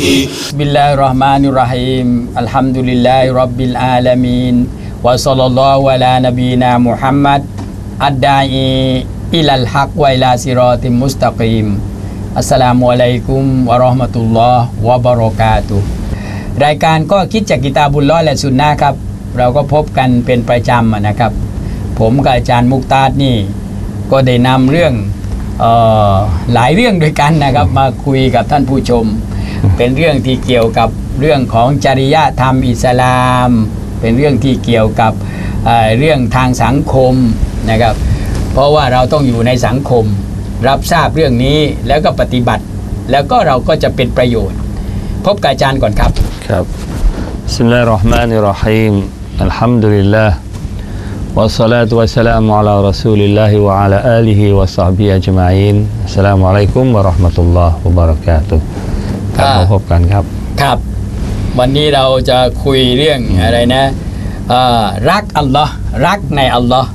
Bismillahirrahmanirrahim. Alhamdulillahirabbil alamin. Wa sallallahu ala nabiyyina Muhammad ad-da'i ilal haq wa ila siratim mustaqim. Assalamualaikum warahmatullahi wabarakatuh รายการก็คิดจากกิตาบุลลอฮ์และสุนนะห์ครับเราก็พบกันเป็นประจำนะครับผมกับอาจารย์มุกตาดนี่ก็ได้นำเรื่องหลายเรื่องด้วยกันนะครับมาคุยกับท่านผู้ชมเป็นเรื่องที่เกี่ยวกับเรื่องของจริยธรรมอิสลามเป็นเรื่องที่เกี่ยวกับเรื่องทางสังคมนะครับเพราะว่าเราต้องอยู่ในสังคมรับทราบเรื่องนี้แล้วก็ปฏิบัติแล้วก็เราก็จะเป็นประโยชน์พบกับอาจารย์ก่อนครับครับบิสมิลลาฮิรเราะห์มานิรเราะฮีมอัลฮัมดุลิลลาห์วัสศอลาตุวัสสลามุอะลารอซูลิลลาฮิวะอะลาอาลิฮิวะศอฮบิฮิอัจมะอีนอัสสลามุอะลัยกุมวะเราะห์มะตุลลอฮ์วะบะเราะกาตุฮ์กลับมาพบกันครับครับวันนี้เราจะคุยเรื่องอะไรนะรักอัลลอฮ์รักในอัลลอฮ์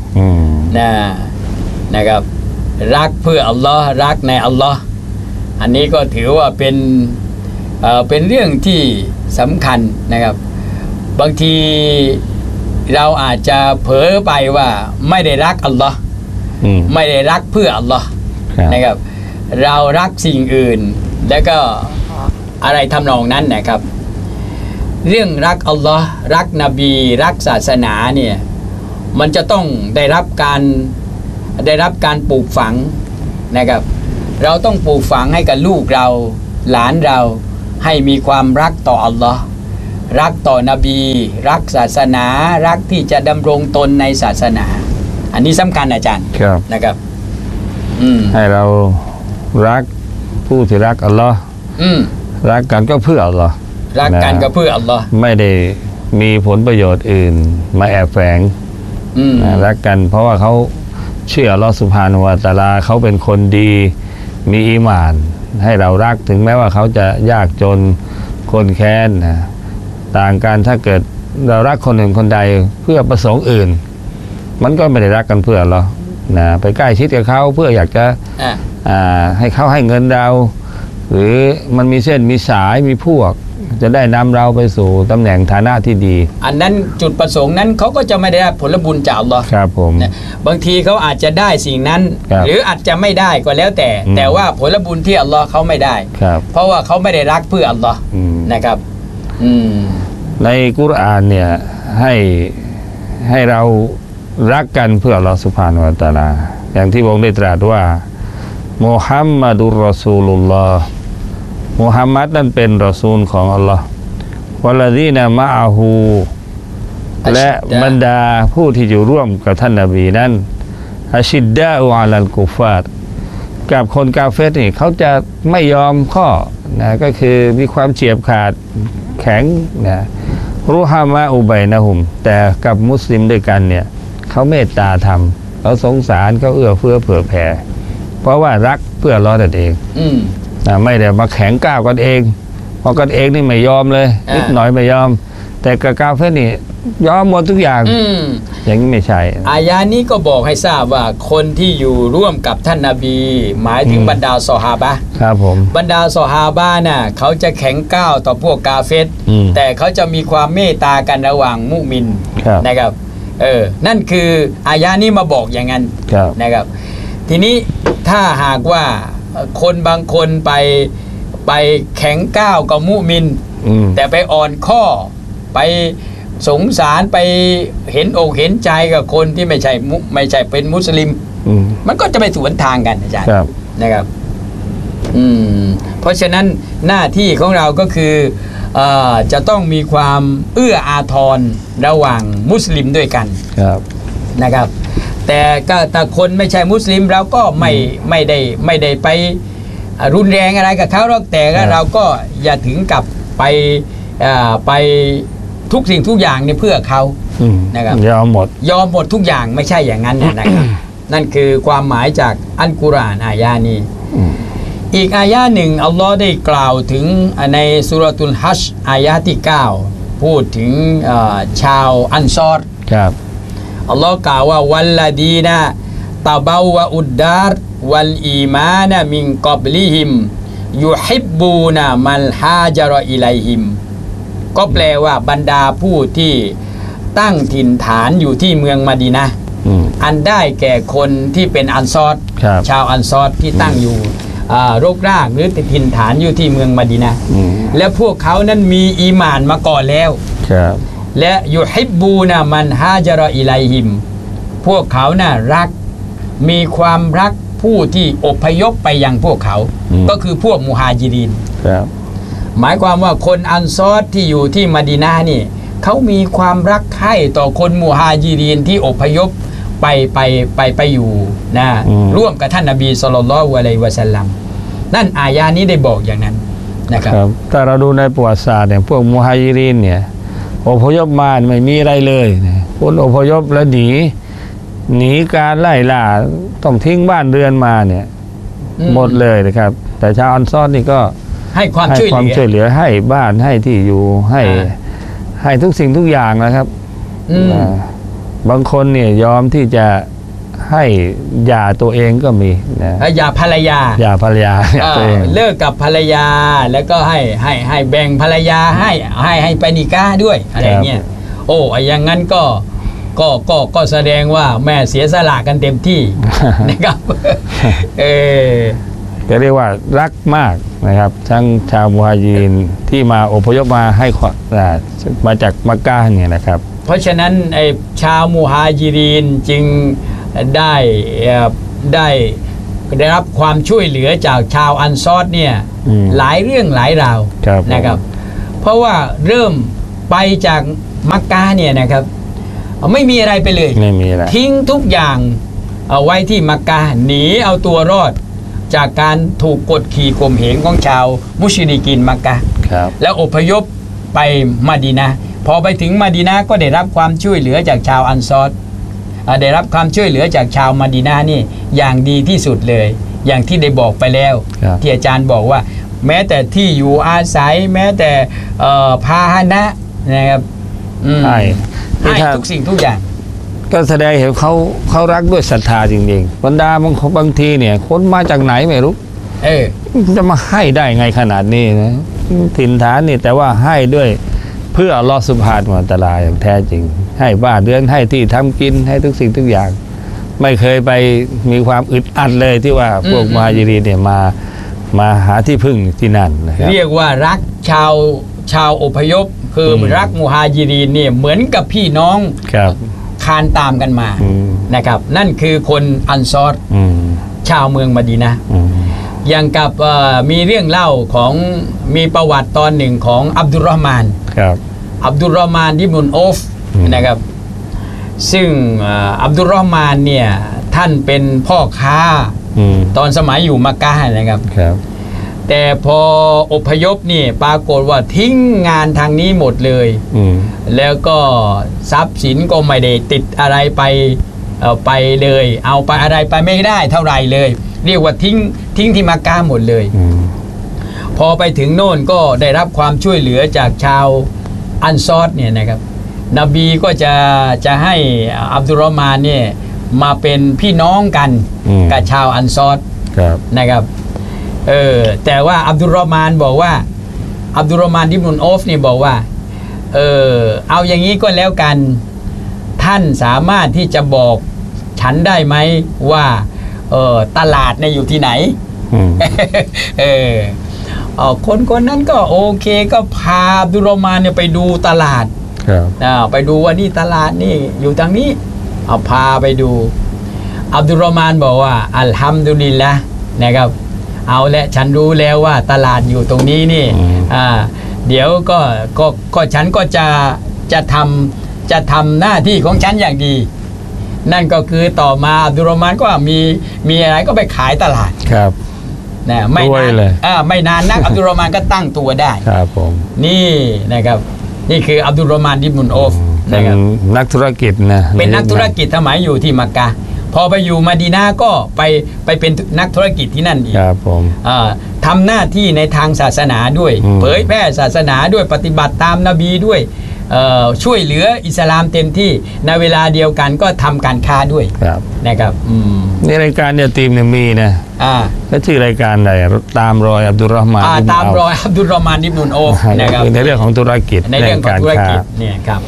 นะครับรักเพื่ออัลลอฮ์รักในอัลลอฮ์อันนี้ก็ถือว่าเป็นเรื่องที่สำคัญนะครับบางทีเราอาจจะเผลอไปว่าไม่ได้รักอัลลอฮ์ไม่ได้รักเพื่ออัลลอฮ์นะครับเรารักสิ่งอื่นแล้วก็อะไรทำนองนั้นนะครับเรื่องรักอัลลอฮ์รักนบีรักศาสนาเนี่ยมันจะต้องได้รับการปลูกฝังนะครับเราต้องปลูกฝังให้กับลูกเราหลานเราให้มีความรักต่ออัลลอฮ์รักต่อนบีรักศาสนารักที่จะดำรงตนในศาสนาอันนี้สำคัญอาจารย์นะครับให้เรารักผู้ที่รักอัลลอฮ์รักกันก็เพื่ออัลลอฮ์รักกันก็เพื่ออัลลอฮ์ไม่ได้มีผลประโยชน์อื่นมาแอบแฝงรักกันเพราะว่าเขาเชื่ออัลลอฮ์ซุบฮานะฮูวะตะอาลาเขาเป็นคนดีมีอีหม่านให้เรารักถึงแม้ว่าเขาจะยากจนคนแค้นต่างกันถ้าเกิดเรารักคนหนึ่งคนใดเพื่อประสงค์อื่นมันก็ไม่ได้รักกันเพื่ออัลลอฮ์ไปใกล้ชิดกับเขาเพื่ออยากจะให้เขาให้เงินเราหรือมันมีเส้นมีสายมีพวกจะได้นำเราไปสู่ตำแหน่งฐานะที่ดีอันนั้นจุดประสงค์นั้นเขาก็จะไม่ได้รับผลบุญจากอัลลอฮ์ครับผมบางทีเขาอาจจะได้สิ่งนั้นหรืออาจจะไม่ได้ก็แล้วแต่ว่าผลบุญที่อัลลอฮ์เขาไม่ได้เพราะว่าเขาไม่ได้รักเพื่ออัลลอฮ์นะครับในกุรอานเนี่ยให้เรารักกันเพื่ออัลลอฮ์ซุบฮานะฮูวะตะอาลาอย่างที่พระองค์ได้ตรัสว่ามุฮัมมัดุรรอซูลุลลอฮ์มุฮัมมัดนั้นเป็นรอซูลของอัลลอฮ์วัลลดีนะมะอะฮูและบรรดาผู้ที่อยู่ร่วมกับท่านนบีนั้นอัชิดดะอูอะลัลกุฟาร์กับคนกาเฟรนี่เขาจะไม่ยอมข้อก็คือมีความเฉียบขาดแข็งรุฮามะอุบัยนะฮุมแต่กับมุสลิมด้วยกันเนี่ยเขาเมตตาธรรมเขาสงสารเขาเอื้อเฟื้อเผื่อแผ่เพราะว่ารักเพื่ออัลเลาะห์นั่นเองไม่ได้มาแข็งก้าวกันเองพอกันเองนี่ไม่ยอมเลยนิดหน่อยไม่ยอมแต่กับกาเฟรนี่ยอมหมดทุกอย่างอย่างนี้ไม่ใช่อายะนี้ก็บอกให้ทราบว่าคนที่อยู่ร่วมกับท่านนบีหมายถึงบรรดาซอฮาบะห์ครับผมบรรดาซอฮาบะห์น่ะเขาจะแข็งก้าวต่อพวกกาเฟรแต่เขาจะมีความเมตตากันระหว่างมุมินนะครับนั่นคืออายะนี้มาบอกอย่างนั้นนะครับทีนี้ถ้าหากว่าคนบางคนไปแข็งก้าวกับมุมินแต่ไปอ่อนข้อไปสงสารไปเห็นอกเห็นใจกับคนที่ไม่ใช่เป็นมุสลิมมันก็จะไปสวนทางกันอาจารย์นะครับเพราะฉะนั้นหน้าที่ของเราก็คือจะต้องมีความเอื้ออาทรระหว่างมุสลิมด้วยกันนะครับแต่ก็ถ้าคนไม่ใช่มุสลิมเราก็ไม่ได้ไปรุนแรงอะไรกับเขาหรอกแต่เราก็อย่าถึงกับไปทุกสิ่งทุกอย่างเนี่ยเพื่อเขานะครับยอมหมดทุกอย่างไม่ใช่อย่างนั้นนะครับนั่นคือความหมายจากอัลกุรอานอายะนี้อีกอายะหนึ่งอัลลอฮ์ได้กล่าวถึงในซูเราะตุลฮัชอายะที่9พูดถึงชาวอันซอรครับอัลลอฮ์กล่าวว่าวัลลดีนะตะบาวะอุดดารวัลอีมานะมินกับลิฮิมยูฮิบบูนะมัลฮาจารออิไลฮิมก็แปลว่าบรรดาผู้ที่ตั้งถิ่นฐานอยู่ที่เมืองมะดีนะห์อันได้แก่คนที่เป็นอันซอรชาวอันซอรที่ตั้งอยู่รกรากหรือถิ่นฐานอยู่ที่เมืองมะดีนะห์และพวกเขานั้นมีอีหม่านมาก่อนแล้วและยูฮิบบูนะมันฮาจารออิไลฮิมพวกเขาน่ะรักมีความรักผู้ที่อพยพไปยังพวกเขาก็คือพวกมุฮาญิรินหมายความว่าคนอันซอรที่อยู่ที่มะดีนะห์นี่เขามีความรักใคร่ต่อคนมุฮาญิรินที่อพยพไปอยู่นะร่วมกับท่านนบีศ็อลลัลลอฮุอะลัยฮิวะซัลลัมนั่นอายะนี้ได้บอกอย่างนั้นนะครับถ้าเราดูในประวัติศาสตร์เนี่ยพวกมุฮาญิรินเนี่ยอพยพมาไม่มีอะไรเลยคนอพยพแล้วหนีการไล่ล่าต้องทิ้งบ้านเรือนมาเนี่ยหมดเลยนะครับแต่ชาวอันซอรนี่ก็ให้ความช่วยเหลือให้บ้านให้ที่อยู่ให้ทุกสิ่งทุกอย่างนะครับบางคนเนี่ยยอมที่จะให้หย่าตัวเองก็มีนะหย่าภรรยาตัวเองเลิกกับภรรยาแล้วก็ให้แบ่งภรรยาให้ไปนิกาด้วยอะไรเงี้ยโอ้อย่างงั้นก็แสดงว่าแม่เสียสละกันเต็มที่นะครับก็เรียกว่ารักมากนะครับทั้งชาวมุฮาญิรินที่มาอพยพมาให้มาจากมักกะฮ์เนี่ยนะครับเพราะฉะนั้นชาวมุฮาญิรินจึงได้รับความช่วยเหลือจากชาวอันซอรเนี่ยหลายเรื่องหลายราวนะครับเพราะว่าเริ่มไปจากมักกะฮ์เนี่ยนะครับไม่มีอะไรไปเลยทิ้งทุกอย่างเอาไว้ที่มักกะฮ์หนีเอาตัวรอดจากการถูกกดขี่ข่มเหงของชาวมุชริกีนมักกะฮ์แล้วอพยพไปมะดีนะห์พอไปถึงมะดีนะห์ก็ได้รับความช่วยเหลือจากชาวอันซอรได้รับความช่วยเหลือจากชาวมะดีนะห์นี่อย่างดีที่สุดเลยอย่างที่ได้บอกไปแล้วที่อาจารย์บอกว่าแม้แต่ที่อยู่อาศัยแม้แต่พาหนะนะครับให้ทุกสิ่งทุกอย่างก็แสดงเห็นเขารักด้วยศรัทธาจริงๆบรรดาบางทีเนี่ยคนมาจากไหนไม่รู้จะมาให้ได้ไงขนาดนี้นะถิ่นฐานนี่แต่ว่าให้ด้วยเพื่ออัลเลาะห์ซุบฮานะฮูวะตะอาลาอย่างแท้จริงให้บ้านเรือนให้ที่ทำกินให้ทุกสิ่งทุกอย่างไม่เคยไปมีความอึดอัดเลยที่ว่าพวกมุฮาญิรินเนี่ยมาหาที่พึ่งที่นั่นนะครับเรียกว่ารักชาวอพยพคือรักมุฮาญิรินเนี่ยเหมือนกับพี่น้องคานตามกันมานะครับนั่นคือคนอันซอรชาวเมืองมะดีนะห์อย่างกับมีเรื่องเล่าของมีประวัติตอนหนึ่งของอับดุลรอห์มานอิบนุลออฟนะครับซึ่งอับดุลรอห์มานเนี่ยท่านเป็นพ่อค้าตอนสมัยอยู่มักกะฮ์นะครับแต่พออพยพนี่ปรากฏว่าทิ้งงานทางนี้หมดเลยแล้วก็ทรัพย์สินก็ไม่ได้ติดอะไรไปเลยเอาไปอะไรไปไม่ได้เท่าไหร่เลยเรียกว่าทิ้งที่มักกะฮ์หมดเลยพอไปถึงโน่นก็ได้รับความช่วยเหลือจากชาวอันซอรเนี่ยนะครับนบีก็จะให้อับดุลรอห์มานเนี่ยมาเป็นพี่น้องกันกับชาวอันซอรนะครับแต่ว่าอับดุลรอห์มานบอกว่าอับดุลรอห์มานอิบนุลออฟนี่บอกว่าเอาอย่างนี้ก็แล้วกันท่านสามารถที่จะบอกฉันได้ไหมว่าตลาดเนี่ยอยู่ที่ไหนคนนั้นก็โอเคก็พาอับดุลรอห์มานเนี่ยไปดูตลาดไปดูว่านี่ตลาดนี่อยู่ทางนี้เอาพาไปดูอับดุลรอห์มานบอกว่าอัลฮัมดุลิลละห์นะครับเอาละฉันรู้แล้วว่าตลาดอยู่ตรงนี้นี่เดี๋ยวก็ฉันก็จะทำหน้าที่ของฉันอย่างดีนั่นก็คือต่อมาอับดุลรอห์มานก็มีอะไรก็ไปขายตลาดครับนะไม่นานนักอับดุลรอห์มานก็ตั้งตัวได้ครับผมนี่นะครับนี่คืออับดุลรอห์มานอิบนุลออฟนะครับนักธุรกิจนะเป็นนักธุรกิจสมัยอยู่ที่มักกะฮ์พอไปอยู่มะดีนะห์ก็ไปเป็นนักธุรกิจที่นั่นอีกครับผมทำหน้าที่ในทางศาสนาด้วยเผยแพร่ศาสนาด้วยปฏิบัติตามนบีด้วยช่วยเหลืออิสลามเต็มที่ในเวลาเดียวกันก็ทำการค้าด้วยนะครับในรายการเนี่ยทีมเนี่ยมีนะแล้วชื่อรายการอะไรตามรอยอับดุลรอห์มานตามรอยอับดุลรอห์มานอิบนุลโอฟนะครับในเรื่องของธุรกิจในเรื่องของธุรกิจเนี่ยครับ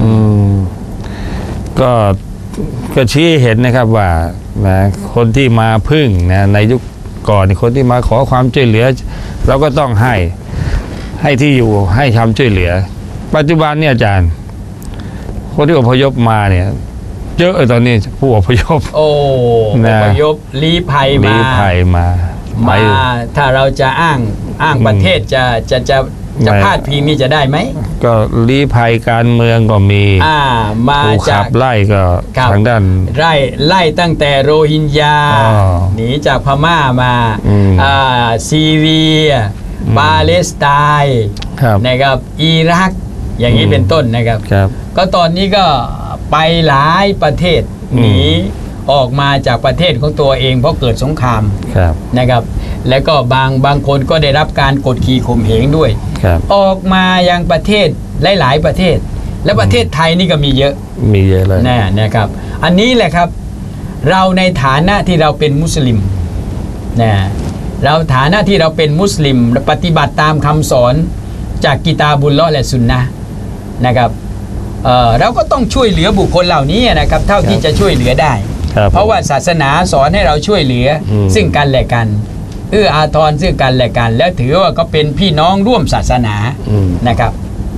ก็ชี้เห็นนะครับว่านะคนที่มาพึ่งนะในยุคก่อนคนที่มาขอความช่วยเหลือเราก็ต้องให้ที่อยู่ให้คำช่วยเหลือปัจจุบันเนี่ยอาจารย์คนที่อพยพมาเนี่ยเยอะตอนนี้ผู้อพยพอพยพลี้ภัยมาถ้าเราจะอ้างประเทศจะพลาดพิงนี่จะได้ไหมก็ลี้ภัยการเมืองก็มีมาจากไล่ก็ทางด้านไล่ตั้งแต่โรฮิงญาหนีจากพม่ามาซีเรียปาเลสไตน์นะครับอิรักอย่างนี้เป็นต้นนะครับก็ตอนนี้ก็ไปหลายประเทศหนีออกมาจากประเทศของตัวเองเพราะเกิดสงครามนะครับแล้วก็บางคนก็ได้รับการกดขี่ข่มเหงด้วยออกมายังประเทศหลายประเทศและประเทศไทยนี่ก็มีเยอะเลยนะครับอันนี้แหละครับเราในฐานะที่เราเป็นมุสลิมเราฐานะที่เราเป็นมุสลิมปฏิบัติตามคำสอนจากกิตาบุลลอฮ์และสุนนะห์นะครับเราก็ต้องช่วยเหลือบุคคลเหล่านี้นะครับเท่าที่จะช่วยเหลือได้เพราะว่าศาสนาสอนให้เราช่วยเหลือซึ่งกันและกันอาทรซึ่งกันและกันแล้วถือว่าก็เป็นพี่น้องร่วมศาสนานะครับ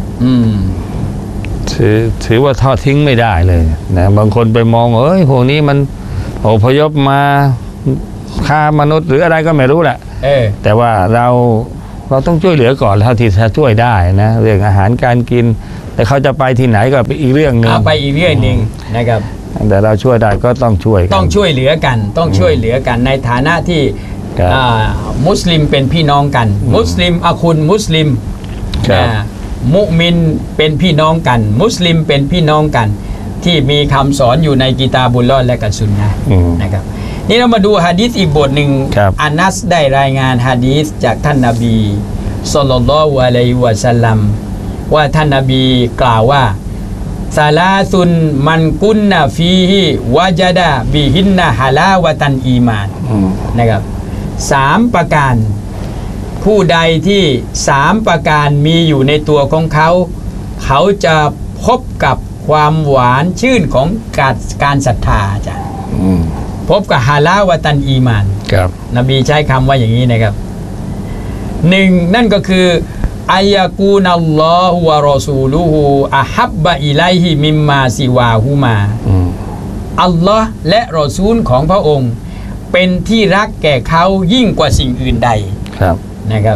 ถือว่าทอดทิ้งไม่ได้เลยนะบางคนไปมองพวกนี้มันอพยพมาฆ่ามนุษย์หรืออะไรก็ไม่รู้แหละแต่ว่าเราต้องช่วยเหลือก่อนเท่าที่จะช่วยได้นะเรื่องอาหารการกินแต่เขาจะไปที่ไหนก็ไปอีกเรื่องนึงไปอีกเรื่องนึงนะครับแต่เราช่วยได้ก็ต้องช่วยต้องช่วยเหลือกันต้องช่วยเหลือกันในฐานะที่มุสลิมเป็นพี่น้องกันมุสลิมคุณมุสลิมมุมินเป็นพี่น้องกันมุสลิมเป็นพี่น้องกันที่มีคำสอนอยู่ในกิตาบุลลอฮ์และกัสุนนะห์นะครับนี่เรามาดูหะดีษอีกบทหนึ่งอานัสได้รายงานหะดีษจากท่านนบีศ็อลลัลลอฮุอะลัยฮิวะซัลลัมว่าท่านนบีกล่าวว่าซาลาซุนมันกุนนะฟีฮิวะจาดะบิฮินนะฮะลาวะตันอีมานนะครับ3ประการผู้ใดที่3ประการมีอยู่ในตัวของเขาจะพบกับความหวานชื่นของการศรัทธาจ้ะพบกับฮาลาวะตันอีมานนบีใช้คำว่าอย่างนี้นะครับ1นั่นก็คืออายะกูนัลลอฮุวะรอซูลูฮูอะฮับบะอิไลฮิมิมมาซิวาฮูมาอัลลอฮ์และรอซูลของพระองค์เป็นที่รักแก่เขายิ่งกว่าสิ่งอื่นใดนะครับ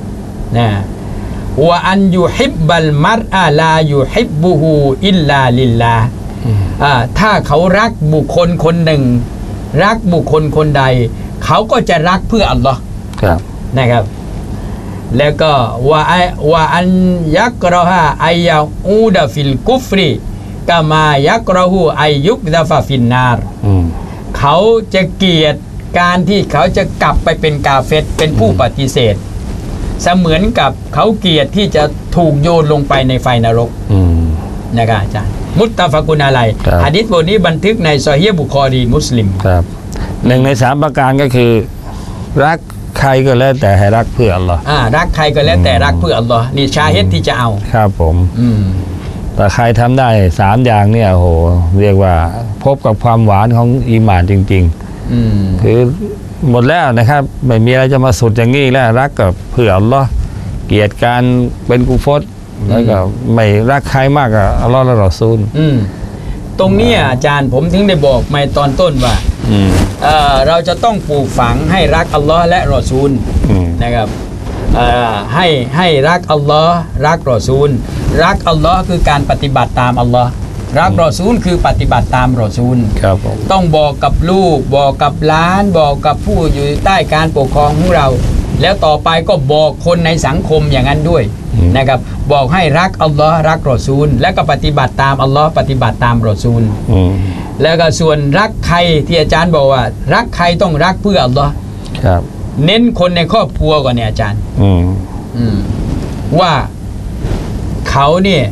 วะอันยุฮิบบัลมัรอะลายุฮิบบุฮูอิลลาลิลลาถ้าเขารักบุคคลคนหนึ่งรักบุคคลคนใดเขาก็จะรักเพื่ออัลลอฮ์นะครับแล้วก็ว่าอันยักรอฮะอายะอูดะฟิลกุฟรีกามายักรอฮูอายุกดะฟะฟินนารเขาจะเกลียดการที่เขาจะกลับไปเป็นกาเฟรเป็นผู้ปฏิเสธเสมือนกับเขาเกลียดที่จะถูกโยนลงไปในไฟนรกนะครับอาจารย์มุตตะฟะกุนอะลัยหะดีษบทนี้บันทึกในซอฮีฮ์บุคอรีมุสลิมครับ1ใน3ประการก็คือรักใครก็แล้วแต่ให้รักเพื่ออัลลอฮ์รักใครก็แล้วแต่รักเพื่ออัลลอฮ์นี่ชาฮิดที่จะเอาครับผมแต่ใครทำได้3อย่างเนี่ยโหเรียกว่าพบกับความหวานของอีหม่านจริงๆคือหมดแล้วนะครับไม่มีอะไรจะมาสุดอย่างนี้แล้วรักกับเพื่ออัลลอฮ์เกลียดการเป็นกุฟรแล้วก็ไม่รักใครมากกับอัลลอฮ์และรอซูลตรงนี้อาจารย์ผมถึงได้บอกมาตอนต้นว่าเราจะต้องปลูกฝังให้รักอัลลอฮ์และรอซูลนะครับให้รักอัลลอฮ์รักรอซูลรักอัลลอฮ์คือการปฏิบัติตามอัลลอฮ์รักรอซูลคือปฏิบัติตามรอซูลต้องบอกกับลูกบอกกับหลานบอกกับผู้อยู่ใต้การปกครองของเราแล้วต่อไปก็บอกคนในสังคมอย่างนั้นด้วยนะครับบอกให้รักอัลลอฮ์รักรอซูลและก็ปฏิบัติตามอัลลอฮ์ปฏิบัติตามรอซูลแล้วก็ส่วนรักใครที่อาจารย์บอกว่ารักใครต้องรักเพื่ออัลลอฮ์เน้นคนในครอบครัวก่อนเนี่ยอาจารย์ว่าเขาเนี่ย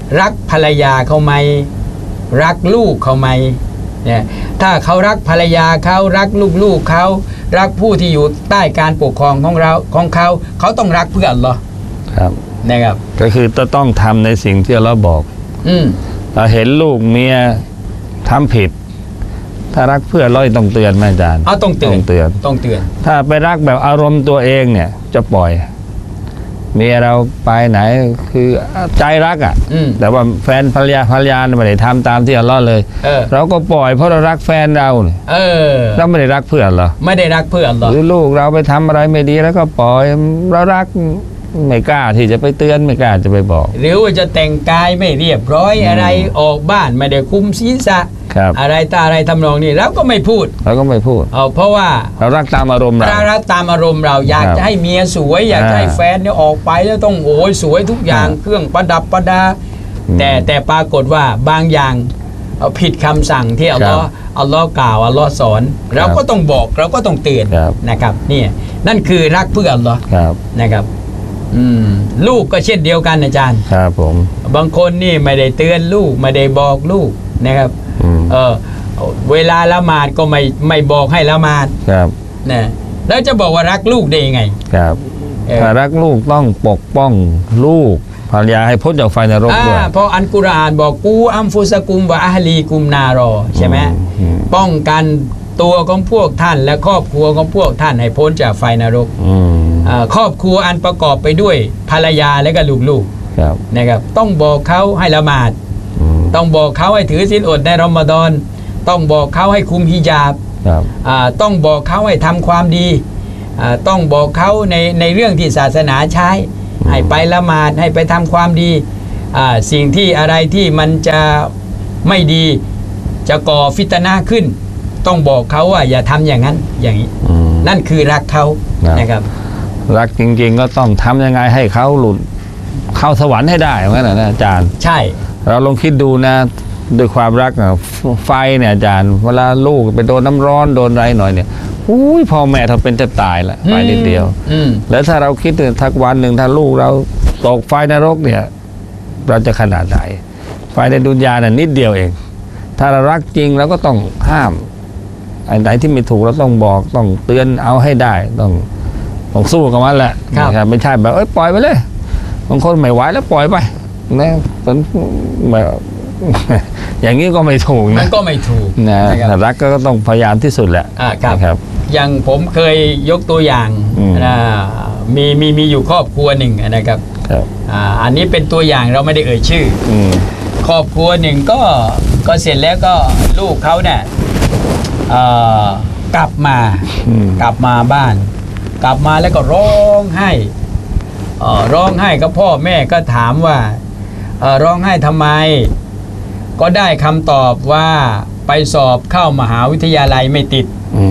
รักภรรยาเขาไหมรักลูกเขาไหมเนี่ยถ้าเขารักภรรยาเขารักลูกเขารักผู้ที่อยู่ใต้การปกครองของเขาต้องรักเพื่ออัลเลาะห์ครับนะครับก็คือจะต้องทำในสิ่งที่อัลเลาะห์บอกเราเห็นลูกเมียทำผิดถ้ารักเพื่ออัลเลาะห์ต้องเตือนแม่อาจารย์ต้องเตือนถ้าไปรักแบบอารมณ์ตัวเองเนี่ยจะปล่อยเมียเราไปไหนคือใจรักแต่ว่าแฟนภรรยาไม่ได้ทำตามที่อัลเลาะห์เลยเราก็ปล่อยเพราะเรารักแฟนเราเราไม่ได้รักเพื่อนหรอไม่ได้รักเพื่อนหรอหรือลูกเราไปทำอะไรไม่ดีแล้วก็ปล่อยเรารักไม่กล้าที่จะไปเตือนไม่กล้าจะไปบอกหรือว่าจะแต่งกายไม่เรียบร้อยอะไรออกบ้านไม่ได้คุมศีรษะอะไรทำนองนี้แล้วก็ไม่พูดเพราะว่าเรารักตามอารมณ์เราอยากจะให้เมียสวยอยากให้แฟนเนี่ยออกไปแล้วต้องโอ้ยสวยทุกอย่างเครื่องประดับประดาแต่ปรากฏว่าบางอย่างผิดคำสั่งที่อัลลอฮ์กล่าวอัลลอฮ์สอนเราก็ต้องบอกเราก็ต้องเตือนนะครับนี่นั่นคือรักเพื่ออัลลอฮ์นะครับลูกก็เช่นเดียวกันอาจารย์ครับผมบางคนนี่ไม่ได้เตือนลูกไม่ได้บอกลูกนะครับเวลาละหมาดก็ไม่บอกให้ละหมาดครับนะแล้วจะบอกว่ารักลูกได้ยังไงครับถ้ารักลูกต้องปกป้องลูกภรรยาให้พ้นจากไฟนรกด้วยเพราะอัลกุรอานบอกกูอัมฟุสกุมวะอะฮลีกุมนารอใช่ไหมป้องกันตัวของพวกท่านและครอบครัวของพวกท่านให้พ้นจากไฟนรกครอบครัวอันประกอบไปด้วยภรรยาและก็ลูกๆนะครับต้องบอกเขาให้ละหมาดต้องบอกเขาให้ถือศีลอดในรอมฎอนต้องบอกเขาให้คุมฮิญาบต้องบอกเขาให้ทำความดีต้องบอกเขาในเรื่องที่ศาสนาใช้ให้ไปละหมาดให้ไปทำความดีสิ่งที่อะไรที่มันจะไม่ดีจะก่อฟิตนะห์ขึ้นต้องบอกเขาว่าอย่าทำอย่างนั้นอย่างนี้นั่นคือรักเขานะครับรักจริงๆก็ต้องทำยังไงให้เขาหลุดเข้าสวรรค์ให้ได้เหมือนกันนะอาจารย์ใช่เราลองคิดดูนะด้วยความรักไฟเนี่ยอาจารย์เวลาลูกไปโดนน้ำร้อนโดนอะไรหน่อยเนี่ยพ่อแม่ทำเป็นแทบตายละไฟนิดเดียวแล้วถ้าเราคิดทักวันหนึ่งถ้าลูกเราตกไฟนรกเนี่ยเราจะขนาดไหนไฟในดุนยาน่ะนิดเดียวเองถ้าเรารักจริงเราก็ต้องห้ามอันไหนที่ไม่ถูกเราต้องบอกต้องเตือนเอาให้ได้ต้องสู้กับมันแหละนะครับไม่ใช่แบบปล่อยไปเลยบางคนไม่ไหวแล้วปล่อยไปนะแบบอย่างนี้ก็ไม่ถูกนะมันก็ไม่ถูกนะรักก็ต้องพยายามที่สุดแหละครับอย่างผมเคยยกตัวอย่างนะมีอยู่ครอบครัวหนึ่งนะครับอันนี้เป็นตัวอย่างเราไม่ได้เอ่ยชื่อครอบครัวหนึ่งก็เสร็จแล้วก็ลูกเขาเนี่ยกลับมาบ้านกลับมาแล้วก็ร้องไห้กับพ่อแม่ก็ถามว่าร้องไห้ทำไมก็ได้คำตอบว่าไปสอบเข้ามหาวิทยาลัยไม่ติด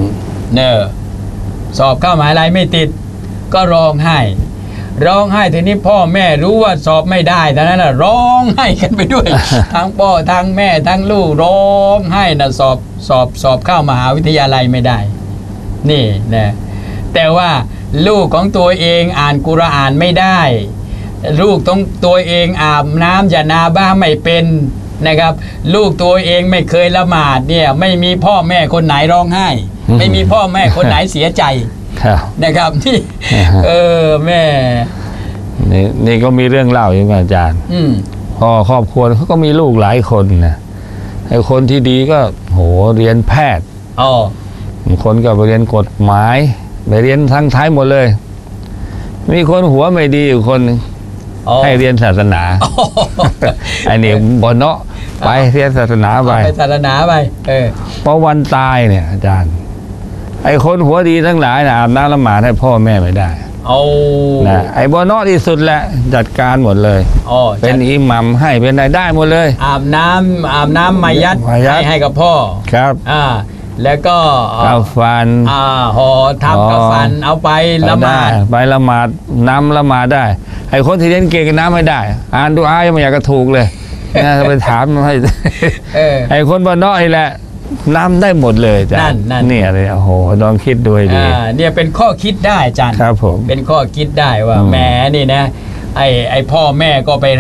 สอบเข้ามหาวิทยาลัยไม่ติดก็ร้องไห้ทีนี้พ่อแม่รู้ว่าสอบไม่ได้แต่นั้นร้องไห้กันไปด้วย ทั้งพ่อทั้งแม่ทั้งลูกร้องไห้นะสอบเข้ามหาวิทยาลัยไม่ได้นี่นะแต่ว่าลูกของตัวเองอ่านกุรอานไม่ได้ลูกตัวเองอาบน้ำญะนาบะห์ไม่เป็นนะครับลูกตัวเองไม่เคยละหมาดเนี่ยไม่มีพ่อแม่คนไหนร้องไห้ ไม่มีพ่อแม่คนไหนเสียใจนะครับที่แม่นี่ก็มีเรื่องเล่าอยู่อาจารย์พอครอบครัวเขาก็มีลูกหลายคนนะไอ้คนที่ดีก็เรียนแพทย์คนก็ไปเรียนกฎหมายไปเรียนทั้งท้ายหมดเลยมีคนหัวไม่ดีอยู่คนนึงให้เรียนศาสนาไอ้นี่บนเนาะไปเรียนศาสนาไปพอวันตายเนี่ยอาจารย์ไอ้คนหัวดีทั้งหลายอาบน้ำละหมาดให้พ่อแม่ไม่ได้นะไอ้บนเนาะที่สุดแหละจัดการหมดเลยเป็นอิหมัมให้เป็นอะไรได้หมดเลยอาบน้ำมายัดให้กับพ่อครับแล้วก็กาฟันห่อทับกาฟันเอาไปละหมาดน้ำละหมาดได้ไอ้คนที่เล่นเก่งน้ำไม่ได้อ่านดูอายังไม่อยากกระถูกเลยนะไปถามให้ไอ้คนบ้านนอกนี่แหละน้ำได้หมดเลยจ้ะนี่อะไรลองคิดดูดีเนี่ยเป็นข้อคิดได้อาจารย์ครับผมเป็นข้อคิดได้ว่าแหมนี่นะไอ้พ่อแม่ก็ไปรัก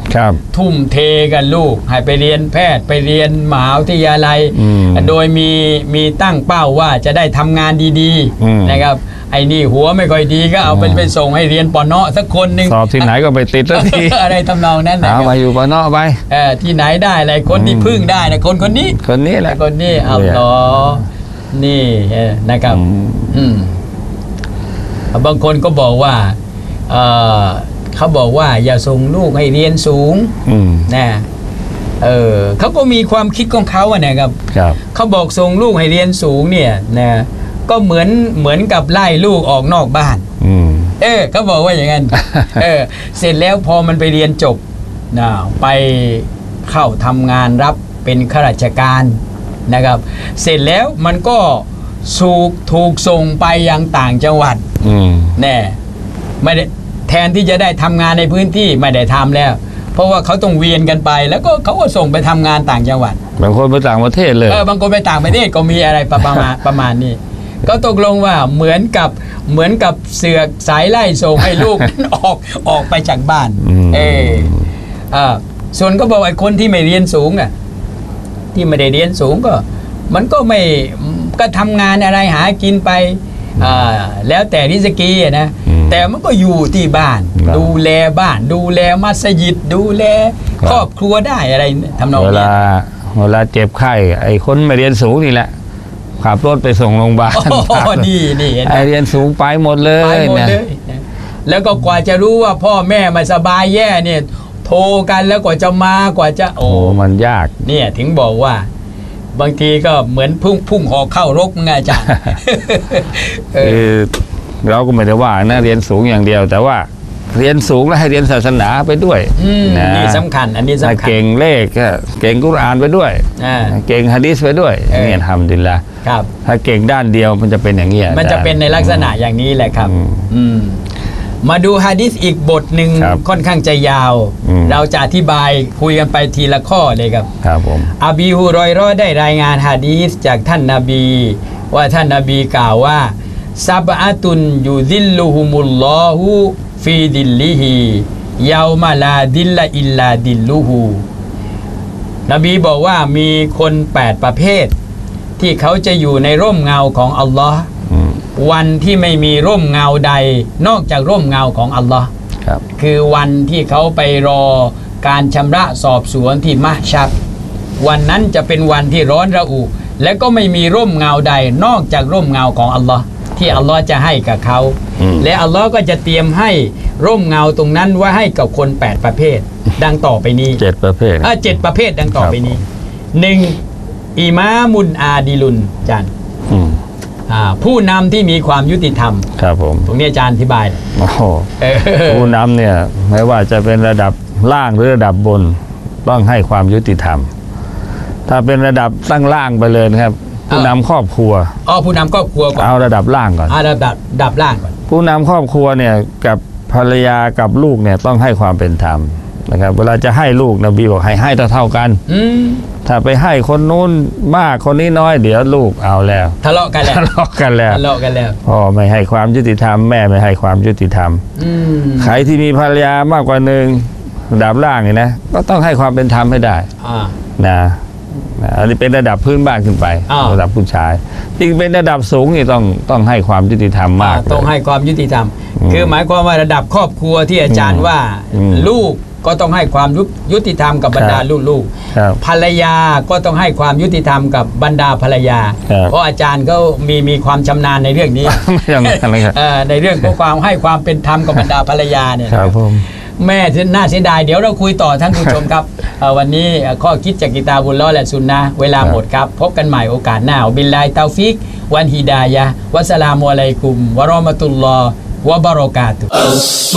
ครับทุ่มเทกันลูกให้ไปเรียนแพทย์ไปเรียนมหาวิทยาลัยโดยมีตั้งเป้าว่าจะได้ทำงานดีๆนะครับไอ้นี่หัวไม่ค่อยดีก็เอาไปส่งให้เรียนปน.สักคนหนึ่งสอบที่ไหนก็ไปติดสักทีอะไรทำนองนั้นนะเอาไปอยู่ปน.ไปที่ไหนได้อะไรคนที่พึ่งได้นะคนนี้แหละคนนี้เอาต่อนี่นะครับบางคนก็บอกว่าเขาบอกว่าอย่าส่งลูกให้เรียนสูงนะเขาก็มีความคิดของเขาอะนะครับเขาบอกส่งลูกให้เรียนสูงเนี่ยนะก็เหมือนกับไล่ลูกออกนอกบ้านเขาบอกว่าอย่างนั้นเสร็จแล้วพอมันไปเรียนจบนะไปเข้าทำงานรับเป็นข้าราชการนะครับเสร็จแล้วมันก็ถูกส่งไปยังต่างจังหวัดแน่ไม่ได้แทนที่จะได้ทำงานในพื้นที่ไม่ได้ทำแล้วเพราะว่าเขาต้องเวียนกันไปแล้วก็เขาก็ส่งไปทำงานต่างจังหวัดบางคนไปต่างประเทศเลยบางคนไปต่างประเทศก็มีอะไรประมาณนี้ก็ตกลงว่าเหมือนกับเสือกสายไล่ส่งให้ลูก ออกไปจากบ้านส่วนก็บอกไอ้คนที่ไม่เรียนสูงที่ไม่ได้เรียนสูงก็มันก็ไม่ก็ทำงานอะไรหากินไปแล้วแต่ริสกีนะแต่มันก็อยู่ที่บ้านดูแลบ้านดูแลมัสยิดดูแลครอบครัวได้อะไรทำนองนี้เวลาเจ็บไข้ไอ้คนไม่เรียนสูงนี่แหละขับรถไปส่งโรงพยาบาลนี่ไอ้เรียนสูงไปหมดเลยนะแล้วก็กว่าจะรู้ว่าพ่อแม่ไม่สบายแย่เนี่ยโทรกันแล้วกว่าจะมากว่าจะมันยากเนี่ยถึงบอกว่าบางทีก็เหมือนพุ่งหอกเข้ารกไงอาจารย์เราก็ไม่ได้ว่านะเรียนสูงอย่างเดียวแต่ว่าเรียนสูงแล้วให้เรียนศาสนาไปด้วยนี่สำคัญอันนี้สำคัญเก่งเลขเก่งกุรอานไปด้วยเก่งหะดีษไปด้วยเนี่ยทำดีละถ้าเก่งด้านเดียวมันจะเป็นอย่างนี้มันจะเป็นในลักษณะอย่างนี้แหละครับมาดูหะดีษอีกบทหนึ่งค่อนข้างจะยาวเราจะอธิบายคุยกันไปทีละข้อเลยครับผมอบีฮุรอยเราะห์ได้รายงานหะดีษจากท่านนบีว่าท่านนบีกล่าวว่าซับอะตุนยูซิลลุฮุมุลลอฮุฟีดิลลิฮิยาวมาลาดิลละอิลลาดิลลุฮูนบีบอกว่ามีคน8ประเภทที่เขาจะอยู่ในร่มเงาของอัลลอฮ์วันที่ไม่มีร่มเงาใดนอกจากร่มเงาของอัลลอฮ์คือวันที่เขาไปรอการชำระสอบสวนที่มะชัรวันนั้นจะเป็นวันที่ร้อนระอุและก็ไม่มีร่มเงาใดนอกจากร่มเงาของอัลลอฮ์ที่อัลลอฮ์จะให้กับเขาและอัลลอฮ์ก็จะเตรียมให้ร่มเงาตรงนั้นไว้ให้กับคน8ประเภทดังต่อไปนี้ 7ประเภท 7ประเภทดังต่อไปนี้1อิมามุนอาดิลุนอาจารย์ผู้นำที่มีความยุติธรรมครับผมตรงนี้อาจารย์อธิบายผู้นำเนี่ยไม่ว่าจะเป็นระดับล่างหรือระดับบนต้องให้ความยุติธรรมถ้าเป็นระดับตั้งล่างไปเลยนะครับผู้นำครอบครัวผู้นำครอบครัวก่อนเอาระดับล่างก่อนระดับล่างก่อนผู้นำครอบครัวเนี่ยกับภรรยากับลูกเนี่ยต้องให้ความเป็นธรรมนะครับเวลาจะให้ลูกนบีบอกให้เท่ากันถ้าไปให้คนนู้นมากคนนี้น้อยเดี๋ยวลูกเอาแล้วทะเลาะกันแล้วพ่อไม่ให้ความยุติธรรมแม่ไม่ให้ความยุติธรรมใครที่มีภรรยามากกว่าหนึ่งระดับล่างนี่นะก็ต้องให้ความเป็นธรรมให้ได้นะอันนี้เป็นระดับพื้นบ้านขึ้นไประดับผู้ชายที่เป็นระดับสูงนี่ต้องให้ความยุติธรรมมากต้องให้ความยุติธรรมคือหมายความว่าระดับครอบครัวที่อาจารย์ว่าลูกก็ต้องให้ความยุติธรรมกับบรรดาลูกๆภรรยาก็ต้องให้ความยุติธรรมกับบรรดาภรรยาเพราะอาจารย์ก็มีความชำนาญในเรื่องนี้ในเรื่องของความให้ความเป็นธรรมกับบรรดาภรรยาเนี่ยแม่น่าเสียดายเดี๋ยวเราคุยต่อท่านผู้ชมครับวันนี้ข้อคิดจากกิตาบุลลอฮ์และซุนนะห์เวลาหมดครับพบกันใหม่โอกาสหน้าบิลลาฮิตอฟิกวันฮิดายะฮ์วัสสลามุอะลัยกุมวะเราะมะตุลลอฮ์วะบะเราะกาตุฮ์